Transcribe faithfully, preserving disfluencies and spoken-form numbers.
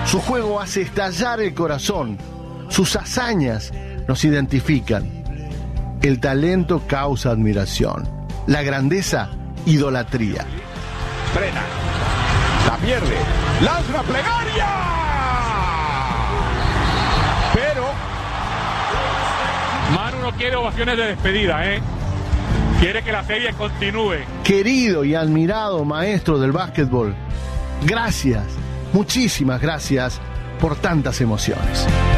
Su juego hace estallar el corazón. Sus hazañas nos identifican. El talento causa admiración. La grandeza, idolatría. Frena. La pierde. Lanza una plegaria. Pero Manu no quiere ovaciones de despedida, ¿eh? Quiere que la serie continúe. Querido y admirado maestro del básquetbol, gracias, muchísimas gracias por tantas emociones.